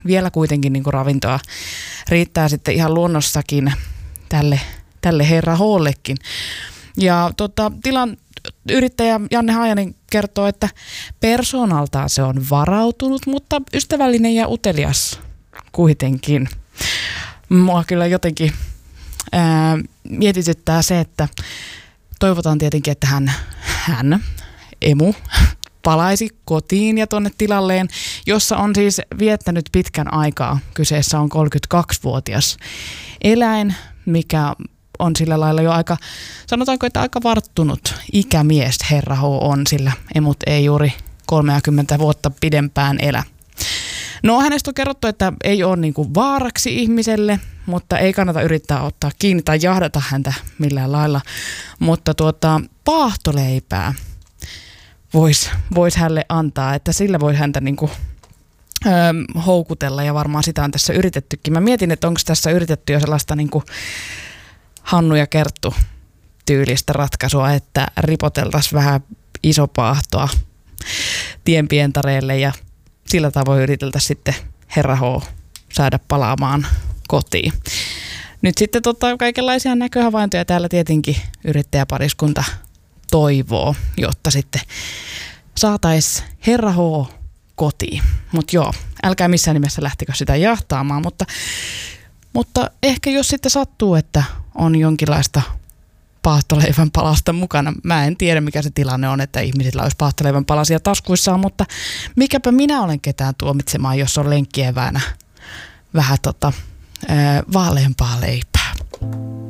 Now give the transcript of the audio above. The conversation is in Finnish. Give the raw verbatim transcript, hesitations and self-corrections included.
vielä kuitenkin niin kuin ravintoa riittää sitten ihan luonnossakin tälle, tälle herra H:llekin. Ja tota, tilan yrittäjä Janne Haajanen kertoo, että persoonaltaan se on varautunut, mutta ystävällinen ja utelias kuitenkin. Mua kyllä jotenkin ää, mietityttää se, että toivotaan tietenkin, että hän, hän emu, palaisi kotiin ja tuonne tilalleen, jossa on siis viettänyt pitkän aikaa. Kyseessä on kolmekymmentäkaksivuotias eläin, mikä on sillä lailla jo aika, sanotaanko, että aika varttunut ikämies herra H on, sillä emut ei juuri kolmekymmentä vuotta pidempään elä. No hänestä on kerrottu, että ei ole niin kuin vaaraksi ihmiselle, mutta ei kannata yrittää ottaa kiinni tai jahdata häntä millään lailla. Mutta tuota, paahtoleipää voisi vois hänelle antaa, että sillä voi häntä niin kuin, öö, houkutella ja varmaan sitä on tässä yritettykin. Mä mietin, että onko tässä yritetty jo sellaista niin kuin Hannu ja Kerttu tyylistä ratkaisua, että ripoteltaisiin vähän isopaahtoa tienpientareille ja sillä tavoin yriteltäisiin sitten herra H saada palaamaan kotiin. Nyt sitten tota, kaikenlaisia näköhavaintoja täällä tietenkin yrittäjäpariskunta toivoo, jotta sitten saataisiin herra H kotiin. Mutta joo, älkää missään nimessä lähtikö sitä jahtaamaan, mutta, mutta ehkä jos sitten sattuu, että on jonkinlaista paahtoleivän palasta mukana. Mä en tiedä, mikä se tilanne on, että ihmisillä olisi paahtoleivän palasia taskuissaan, mutta mikäpä minä olen ketään tuomitsemaan, jos on lenkkieväänä vähän tota, vaaleampaa leipää.